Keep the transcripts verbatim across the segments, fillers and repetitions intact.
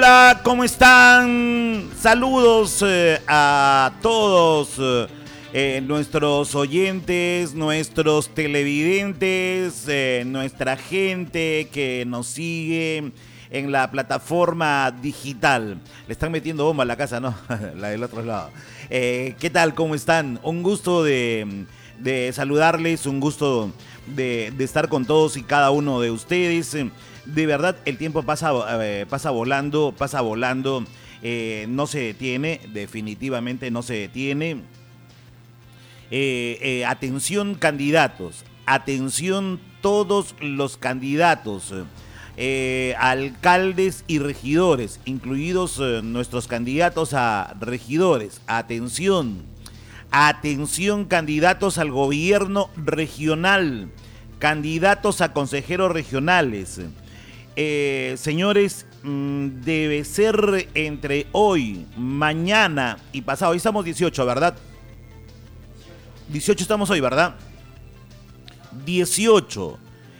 Hola, ¿cómo están? Saludos eh, a todos eh, eh, nuestros oyentes, nuestros televidentes, eh, nuestra gente que nos sigue en la plataforma digital. Le están metiendo bomba a la casa, ¿no? La del otro lado. Eh, ¿Qué tal? ¿Cómo están? Un gusto de, de saludarles, un gusto de, de estar con todos y cada uno de ustedes. De verdad, el tiempo pasa, eh, pasa volando, pasa volando, eh, no se detiene, definitivamente no se detiene. Eh, eh, atención candidatos, atención todos los candidatos, eh, alcaldes y regidores, incluidos eh, nuestros candidatos a regidores. Atención, atención candidatos al gobierno regional, candidatos a consejeros regionales. Eh, señores, mmm, debe ser entre hoy, mañana y pasado. Hoy estamos dieciocho, ¿verdad? dieciocho estamos hoy, ¿verdad? dieciocho.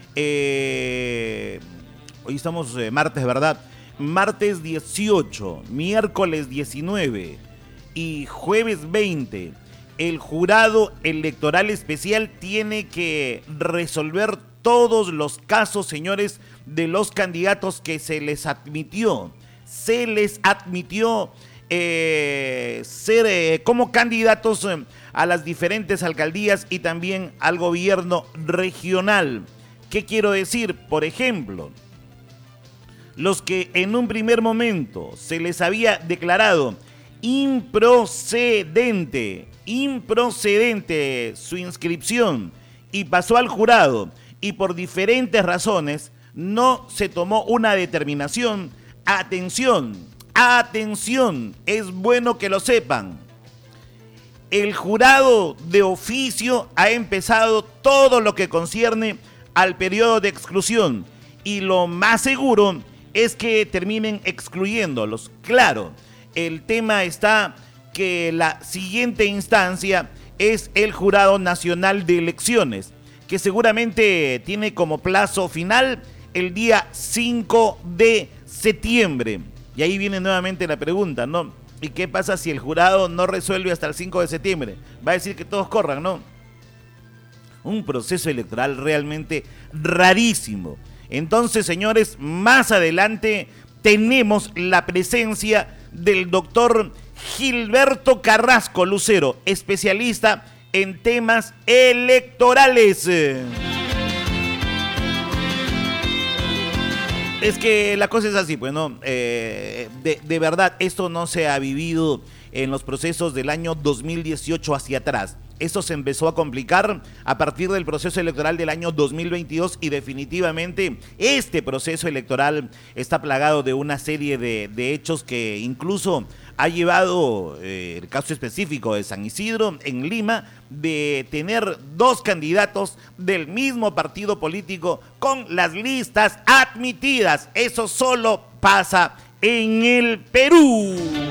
Eh, hoy estamos eh, martes, ¿verdad? Martes dieciocho, miércoles diecinueve y jueves veinte. El jurado electoral especial tiene que resolver todos los casos, señores, de los candidatos que se les admitió. Se les admitió eh, ser eh, como candidatos eh, a las diferentes alcaldías y también al gobierno regional. ¿Qué quiero decir? Por ejemplo, los que en un primer momento se les había declarado improcedente, improcedente su inscripción y pasó al jurado y por diferentes razones no se tomó una determinación. Atención, atención, es bueno que lo sepan. El jurado de oficio ha empezado todo lo que concierne al periodo de exclusión y lo más seguro es que terminen excluyéndolos. Claro, el tema está que la siguiente instancia es el Jurado Nacional de Elecciones, que seguramente tiene como plazo final el día cinco de septiembre. Y ahí viene nuevamente la pregunta, ¿no? ¿Y qué pasa si el jurado no resuelve hasta el cinco de septiembre? Va a decir que todos corran, ¿no? Un proceso electoral realmente rarísimo. Entonces, señores, más adelante tenemos la presencia del doctor Gilberto Carrasco Lucero, especialista en temas electorales. Es que la cosa es así, pues, ¿no? Eh, de, de verdad, esto no se ha vivido en los procesos del año dos mil dieciocho hacia atrás. Esto se empezó a complicar a partir del proceso electoral del año dos mil veintidós y definitivamente este proceso electoral está plagado de una serie de, de hechos que incluso ha llevado, eh, el caso específico de San Isidro, en Lima, de tener dos candidatos del mismo partido político con las listas admitidas. Eso solo pasa en el Perú.